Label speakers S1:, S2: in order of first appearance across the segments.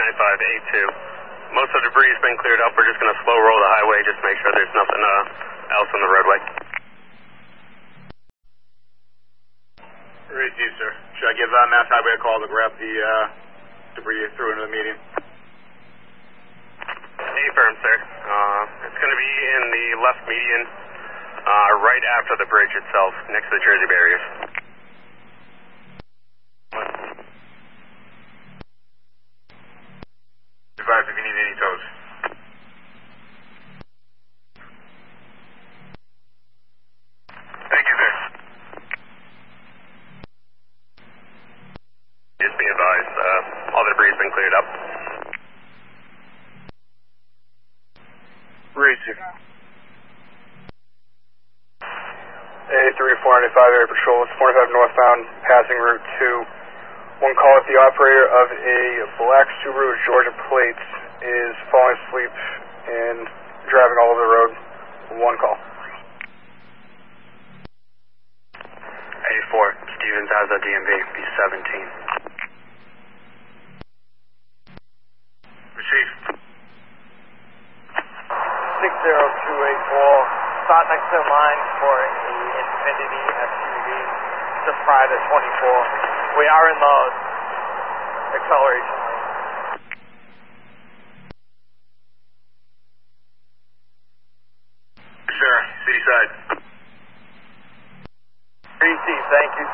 S1: 395A2. Most of the debris has been cleared up. We're just going to slow roll the highway, just make sure there's nothing else on the roadway.
S2: Ready to you, sir. Should I give Mass Highway a call to grab the debris you threw into the median?
S1: Affirm, sir. It's going to be in the left median, right after the bridge itself, next to the Jersey barriers.
S2: Advise if you need any tows. Thank you, sir.
S1: Just be advised, all the debris has been cleared up.
S2: Racer.
S3: A3495 area patrol, it's 45 northbound, passing route 2. One call with the operator of a black Subaru Georgia plates is falling asleep and driving all over the road. One call.
S1: A4, Stevens Asa DMV, B17.
S2: Receive.
S4: 6028 call. Stop next to the line for the Infinity SUV just prior to 24. We are in the acceleration lane.
S2: Sir, city side.
S4: Receive, thank you.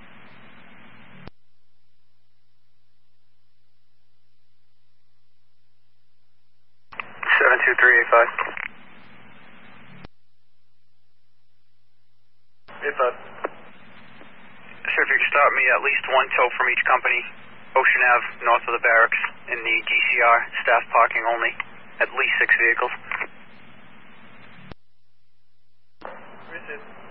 S2: It's up.
S5: Sir, if you could start me at least one tow from each company. Ocean Ave, north of the barracks, in the GCR, staff parking only. At least 6 vehicles.
S4: Richard.